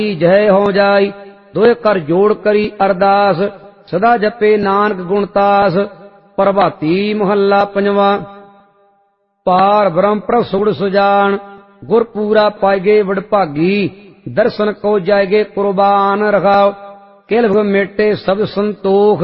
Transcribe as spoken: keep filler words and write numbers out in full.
जय हो जाई। दोए कर जोड़ करी अरदास, सदा जपे नानक गुणतास। प्रभाती मोहल्ला पंजवा। पार ब्रह्म प्रभ सुगड़ सुजान, गुर पूरा पाएगे वडभागी। दर्शन को जाएगे कुर्बान रखाओ, केल मेटे सब संतोख।